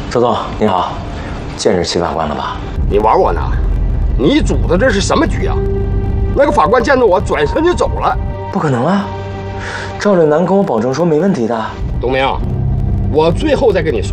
周总你好，见着齐法官了吧？ 你玩我呢？你组的这是什么局啊？那个法官见着我转身就走了。 不可能啊！赵振南跟我保证说没问题的。 董明，我最后再跟你说，